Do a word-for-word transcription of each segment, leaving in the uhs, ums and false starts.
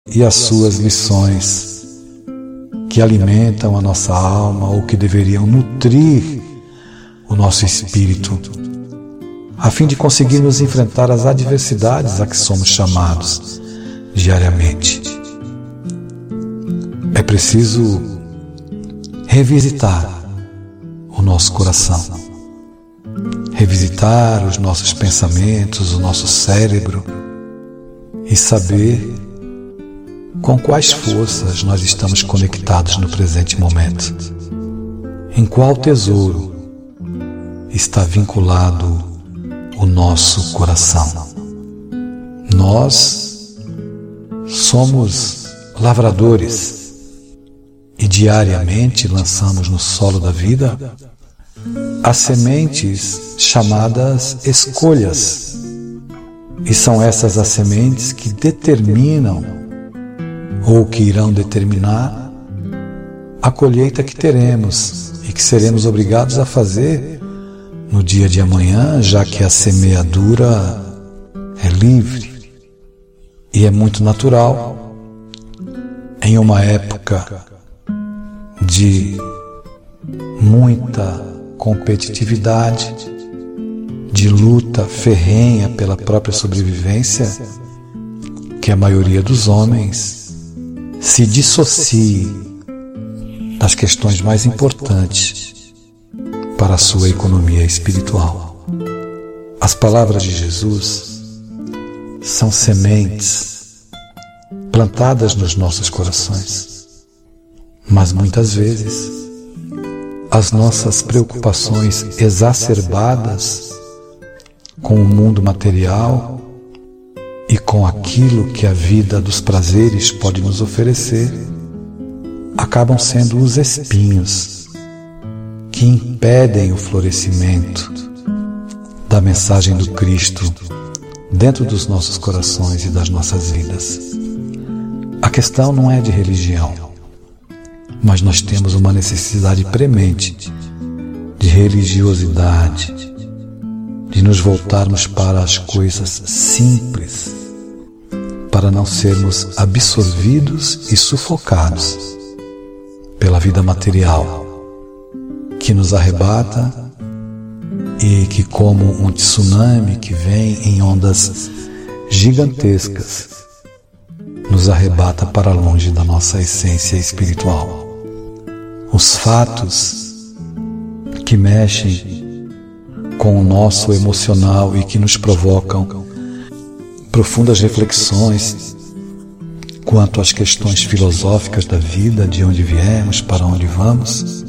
e as suas lições que alimentam a nossa alma ou que deveriam nutrir o nosso espírito, a fim de conseguirmos enfrentar as adversidades a que somos chamados diariamente. É preciso revisitar o nosso coração, revisitar os nossos pensamentos, o nosso cérebro e saber com quais forças nós estamos conectados no presente momento. Em qual tesouro está vinculado o nosso coração? Nós somos lavradores e diariamente lançamos no solo da vida as sementes chamadas escolhas. E são essas as sementes que determinam ou que irão determinar a colheita que teremos e que seremos obrigados a fazer no dia de amanhã, já que a semeadura é livre e é muito natural em uma época de muita competitividade, de luta ferrenha pela própria sobrevivência, que a maioria dos homens se dissocie das questões mais importantes para a sua economia espiritual. As palavras de Jesus são sementes plantadas nos nossos corações, mas muitas vezes as nossas preocupações exacerbadas com o mundo material e com aquilo que a vida dos prazeres pode nos oferecer acabam sendo os espinhos que impedem o florescimento da mensagem do Cristo dentro dos nossos corações e das nossas vidas. A questão não é de religião, mas nós temos uma necessidade premente de religiosidade, de nos voltarmos para as coisas simples, para não sermos absorvidos e sufocados pela vida material, que nos arrebata e que, como um tsunami que vem em ondas gigantescas, nos arrebata para longe da nossa essência espiritual. Os fatos que mexem com o nosso emocional e que nos provocam profundas reflexões quanto às questões filosóficas da vida, de onde viemos, para onde vamos,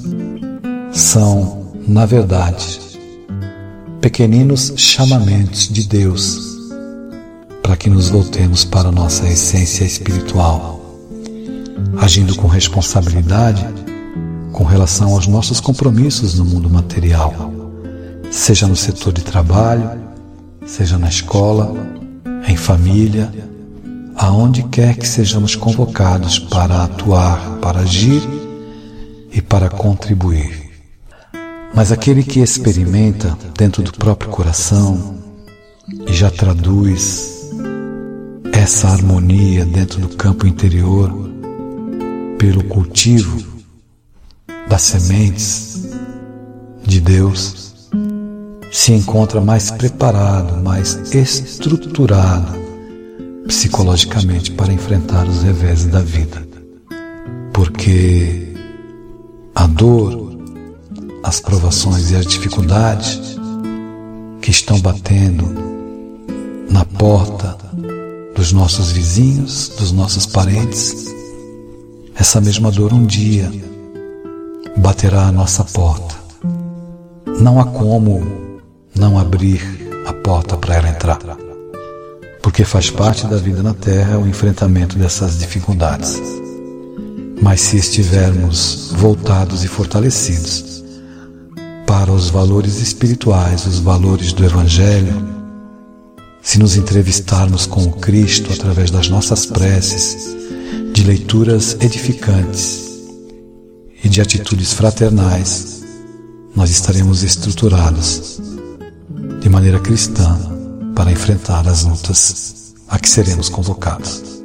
são, na verdade, pequeninos chamamentos de Deus para que nos voltemos para a nossa essência espiritual, agindo com responsabilidade com relação aos nossos compromissos no mundo material, seja no setor de trabalho, seja na escola, em família, aonde quer que sejamos convocados para atuar, para agir e para contribuir. Mas aquele que experimenta dentro do próprio coração e já traduz essa harmonia dentro do campo interior pelo cultivo das sementes de Deus, se encontra mais preparado, mais estruturado psicologicamente para enfrentar os reveses da vida. Porque a dor, as provações e as dificuldades que estão batendo na porta dos nossos vizinhos, dos nossos parentes, essa mesma dor um dia baterá à nossa porta. Não há como não abrir a porta para ela entrar, porque faz parte da vida na Terra o enfrentamento dessas dificuldades. Mas se estivermos voltados e fortalecidos para os valores espirituais, os valores do Evangelho, se nos entrevistarmos com o Cristo através das nossas preces, de leituras edificantes e de atitudes fraternais, nós estaremos estruturados de maneira cristã para enfrentar as lutas a que seremos convocados.